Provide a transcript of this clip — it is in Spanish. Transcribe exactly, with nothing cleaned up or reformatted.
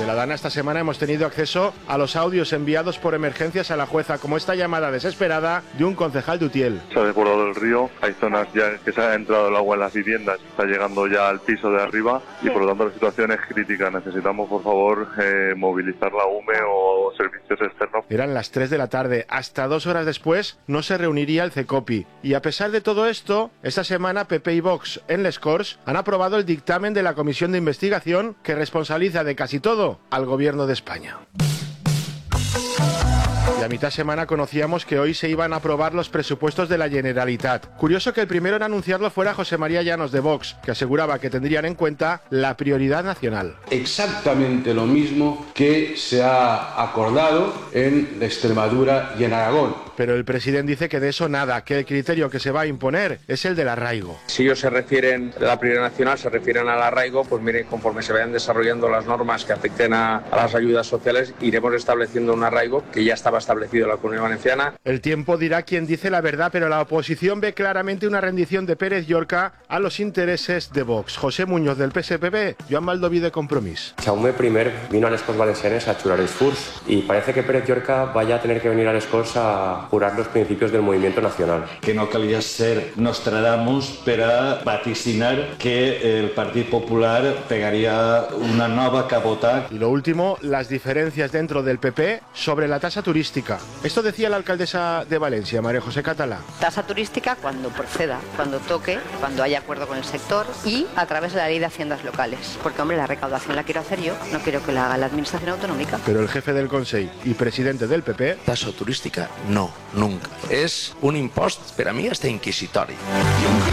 De la Dana esta semana hemos tenido acceso a los audios enviados por emergencias a la jueza, como esta llamada desesperada de un concejal de Utiel. Se ha desbordado el río, hay zonas ya que se ha entrado el agua en las viviendas, está llegando ya al piso de arriba y por lo tanto la situación es crítica. Necesitamos por favor eh, movilizar la U M E o servicios externos. Eran las tres de la tarde, hasta dos horas después no se reuniría el CECOPI. Y a pesar de todo esto, esta semana P P y Vox en Les Corts han aprobado el dictamen de la Comisión de Investigación que responsabiliza de casi todo al Gobierno de España. Y a mitad semana conocíamos que hoy se iban a aprobar los presupuestos de la Generalitat. Curioso que el primero en anunciarlo fuera José María Llanos de Vox, que aseguraba que tendrían en cuenta la prioridad nacional. Exactamente lo mismo que se ha acordado en Extremadura y en Aragón. Pero el presidente dice que de eso nada, que el criterio que se va a imponer es el del arraigo. Si ellos se refieren a la prioridad nacional, se refieren al arraigo, pues miren, conforme se vayan desarrollando las normas que afecten a, a las ayudas sociales, iremos estableciendo un arraigo que ya estaba establecido en la Comunidad Valenciana. El tiempo dirá quién dice la verdad, pero la oposición ve claramente una rendición de Pérez Llorca a los intereses de Vox. José Muñoz del P S P B, Joan Baldoví de Compromís. Jaume I vino a les Corts Valencianes a jurar els furs y parece que Pérez Llorca vaya a tener que venir a les Corts a jurar los principios del movimiento nacional. Que no calia ser Nostradamus per a vaticinar que el Partit Popular pegaría una nova cabota. Y lo último, las diferencias dentro del P P sobre la tasa turística. Esto decía la alcaldesa de Valencia, María José Catalá. Tasa turística cuando proceda, cuando toque, cuando haya acuerdo con el sector y a través de la ley de haciendas locales. Porque, hombre, la recaudación la quiero hacer yo, no quiero que la haga la administración autonómica. Pero el jefe del Consell y presidente del P P... Tasa turística, no, nunca. És un impost, per a mi, hasta inquisitori.